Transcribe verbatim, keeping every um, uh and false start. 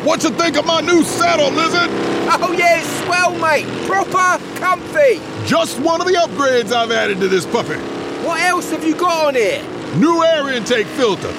What you think of my new saddle, Lizard? Oh yeah, it's swell, mate. Proper comfy. Just one of the upgrades I've added to this puppy. What else have you got on here? New air intake filter,